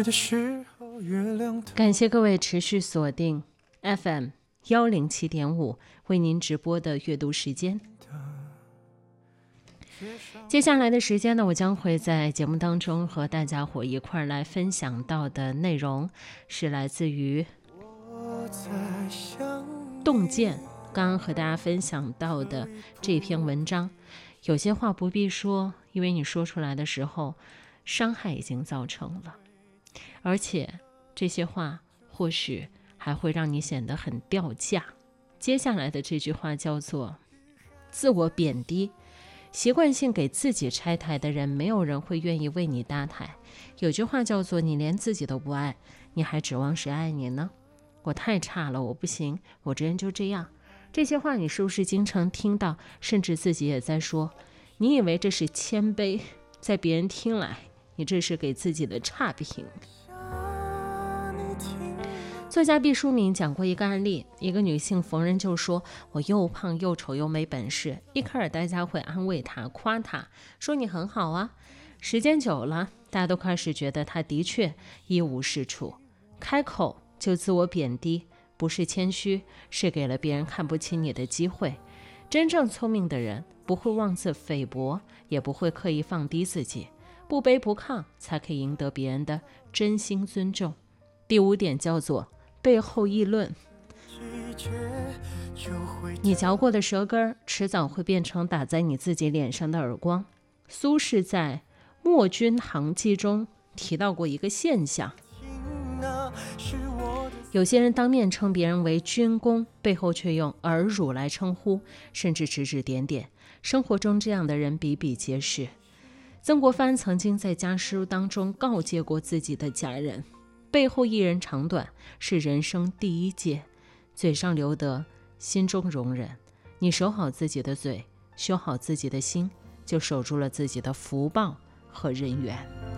感谢各位持续锁定 FM107.5 为您直播的阅读时间。接下来的时间呢，我将会在节目当中和大家伙一块来分享到的内容是来自于洞见刚刚和大家分享到的这篇文章。有些话不必说，因为你说出来的时候伤害已经造成了，而且这些话或许还会让你显得很掉价。接下来的这句话叫做自我贬低，习惯性给自己拆台的人，没有人会愿意为你搭台。有句话叫做你连自己都不爱，你还指望谁爱你呢？我太差了，我不行，我这人就这样。这些话你是不是经常听到，甚至自己也在说？你以为这是谦卑，在别人听来，你这是给自己的差评。作家毕淑敏讲过一个案例，一个女性逢人就说我又胖又丑又没本事。一开始大家会安慰她，夸她，说你很好啊。时间久了，大家都开始觉得她的确一无是处，开口就自我贬低，不是谦虚，是给了别人看不起你的机会。真正聪明的人不会妄自菲薄，也不会刻意放低自己，不卑不亢，才可以赢得别人的真心尊重。第5点叫做背后议论。你嚼过的舌根迟早会变成打在你自己脸上的耳光。苏轼在《墨君行记》中提到过一个现象，有些人当面称别人为君公，背后却用儿辱来称呼，甚至指指点点。生活中这样的人比比皆是。曾国藩曾经在家书当中告诫过自己的家人，背后一人长短是人生第一戒，嘴上留得，心中容忍。你守好自己的嘴，修好自己的心，就守住了自己的福报和人缘。